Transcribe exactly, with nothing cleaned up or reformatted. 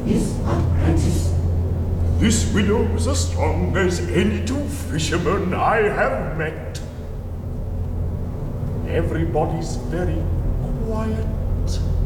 his apprentice. This widow is as strong as any two fishermen I have met. Everybody's very quiet.